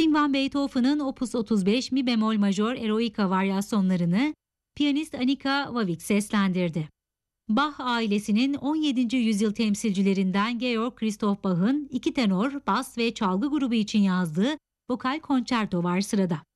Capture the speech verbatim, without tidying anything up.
Ludwig van Beethoven'ın Opus otuz beş Mi bemol majör Eroica varyasyonlarını piyanist Anika Wawik seslendirdi. Bach ailesinin on yedinci yüzyıl temsilcilerinden Georg Christoph Bach'ın iki tenor, bas ve çalgı grubu için yazdığı vokal konçerto var sırada.